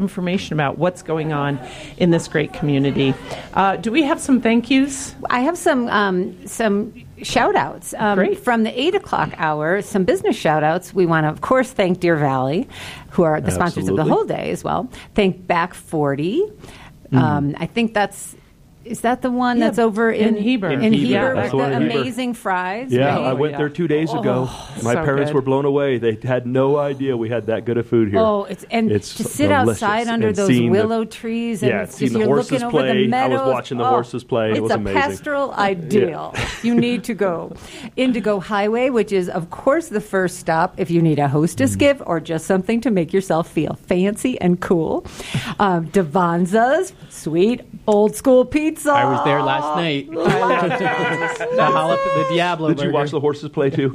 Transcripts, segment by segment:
information about what's going on in this great community. Do we have some thank yous? I have some shout-outs from the 8 o'clock hour, some business shout-outs. We want to, of course, thank Deer Valley, who are the sponsors of the whole day as well. Thank Back 40. I think is that the one that's over in Heber? In Heber, with the amazing fries. Yeah, right? I went there 2 days ago. My parents were blown away. They had no idea we had that good of food here. Oh, it's to sit outside under those willow trees and seeing the horses play. I was watching the horses play. It was amazing. It's a pastoral ideal. You need to go. Indigo Highway, which is, of course, the first stop if you need a hostess gift or just something to make yourself feel fancy and cool. Devanza's, sweet old school pizza. I was there last night. The Diablo Did burger. you watch the horses play too?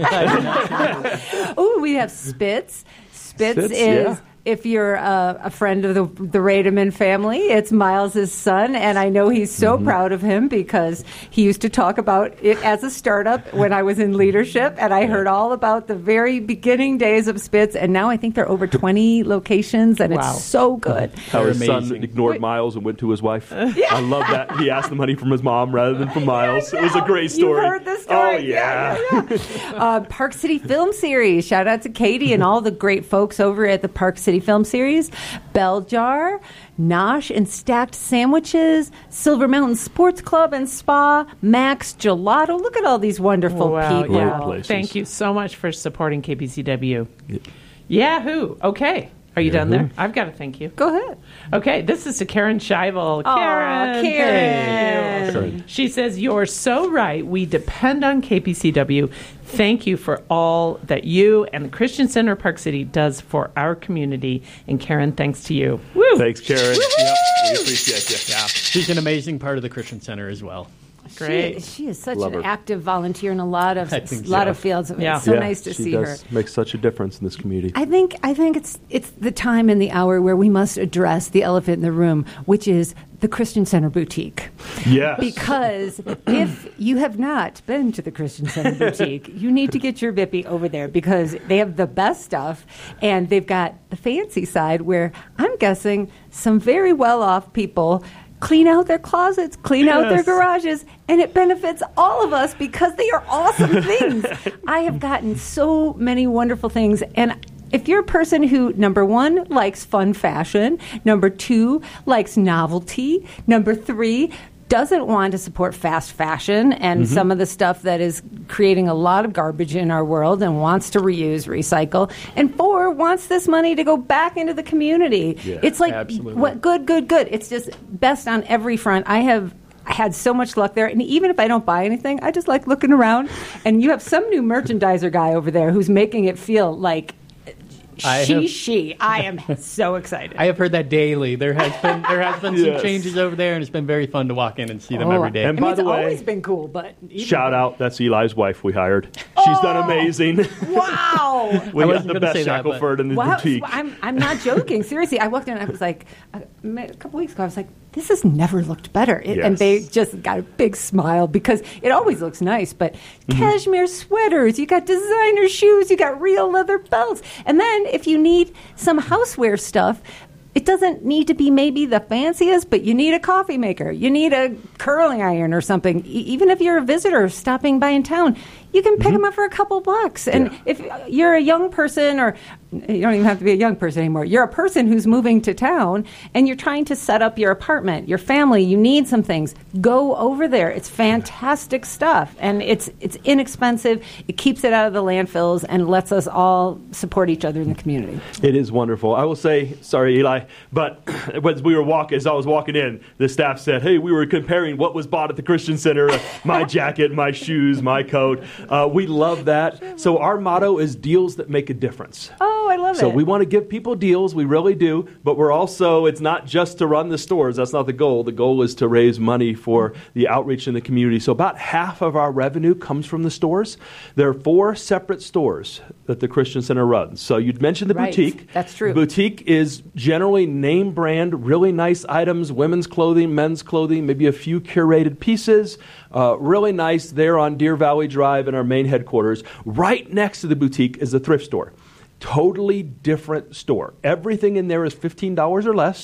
Oh, we have Spitz. Spitz is, if you're a friend of the Rademan family, it's Miles' son, and I know he's so proud of him because he used to talk about it as a startup when I was in leadership, and I heard all about the very beginning days of Spitz, and now I think there are over 20 locations, and it's so good. How his son ignored Miles and went to his wife. I love that. He asked the money from his mom rather than from Miles. It was a great story. You heard the story. Oh, yeah. Park City Film Series. Shout out to Katie and all the great folks over at the Park City Film Series. Bell Jar, Nosh and Stacked Sandwiches, Silver Mountain Sports Club and Spa, Max Gelato. Look at all these wonderful people. Yeah. Thank you so much for supporting KPCW. Yahoo! Okay. Are you done there? I've got to thank you. Go ahead. Okay, this is to Karen Scheivel. Karen. Karen. She says, "You're so right. We depend on KPCW. Thank you for all that you and the Christian Center of Park City does for our community." And Karen, thanks to you. Woo! Thanks, Karen. Yep, we appreciate you. Yeah, she's an amazing part of the Christian Center as well. Great. She is such an active volunteer in a lot of fields. Yeah. It's so nice to see her. She makes such a difference in this community. I think it's the time and the hour where we must address the elephant in the room, which is the Christian Center Boutique. Yes. Because if you have not been to the Christian Center Boutique, you need to get your Vippy over there because they have the best stuff, and they've got the fancy side where I'm guessing some very well-off people clean out their closets, clean out their garages, and it benefits all of us because they are awesome things. I have gotten so many wonderful things, and if you're a person who, number one, likes fun fashion, number two, likes novelty, number three, doesn't want to support fast fashion and some of the stuff that is creating a lot of garbage in our world and wants to reuse, recycle, and four, wants this money to go back into the community. Yeah, it's like, what good. It's just best on every front. I have had so much luck there, and even if I don't buy anything, I just like looking around, and you have some new merchandiser guy over there who's making it feel like I am so excited. I have heard that daily. There has been some changes over there, and it's been very fun to walk in and see them every day. And by the way, it's always been cool, but shout out, that's Eli's wife we hired. She's done amazing. Wow. We got the best Shackelford in the boutique. I'm not joking. Seriously, I walked in and I was like, a couple weeks ago, I was like, this has never looked better. And they just got a big smile because it always looks nice. But cashmere sweaters, you got designer shoes, you got real leather belts. And then if you need some houseware stuff, it doesn't need to be maybe the fanciest, but you need a coffee maker. You need a curling iron or something. Even if you're a visitor stopping by in town, you can pick them up for a couple bucks. And if you're a young person, or you don't even have to be a young person anymore, you're a person who's moving to town and you're trying to set up your apartment, your family, you need some things, go over there. It's fantastic stuff. And it's inexpensive. It keeps it out of the landfills and lets us all support each other in the community. It is wonderful. I will say, sorry, Eli, but as I was walking in, the staff said, hey, we were comparing what was bought at the Christian Center, my jacket, my shoes, my coat. We love that. So our motto is deals that make a difference. Oh, I love it. So we want to give people deals. We really do. But we're also, it's not just to run the stores. That's not the goal. The goal is to raise money for the outreach in the community. So about half of our revenue comes from the stores. There are 4 separate stores that the Christian Center runs. So you'd mentioned the boutique. That's true. The boutique is generally name brand, really nice items, women's clothing, men's clothing, maybe a few curated pieces. Really nice there on Deer Valley Drive in our main headquarters. Right next to the boutique is a thrift store. Totally different store. Everything in there is $15 or less.